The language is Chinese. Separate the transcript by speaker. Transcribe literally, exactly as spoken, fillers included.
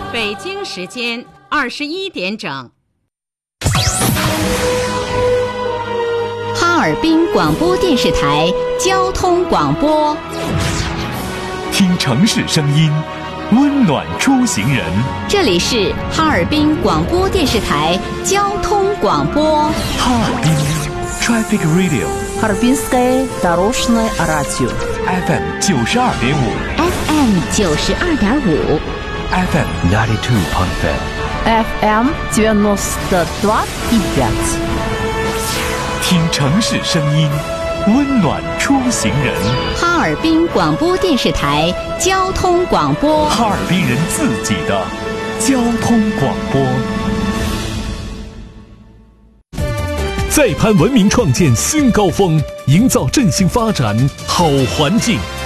Speaker 1: 北京时间二十一点整。
Speaker 2: 哈尔滨广播电视台交通广播，
Speaker 3: 听城市声音，温暖出行人。
Speaker 2: 这里是哈尔滨广播电视台交通广播。
Speaker 3: 哈尔滨 Traffic Radio，Harbinskое
Speaker 4: дорожное радио
Speaker 3: ，F M 九十二点五
Speaker 2: ，F M 九十二点五
Speaker 3: ，F M ninety two point five，F
Speaker 4: M девяносто два и пять。
Speaker 3: 听城市声音，温暖出行人。
Speaker 2: 哈尔滨广播电视台交通广播，
Speaker 3: 哈尔滨人自己的交通广播。
Speaker 5: 再攀文明，创建新高峰，营造振兴发展好环境。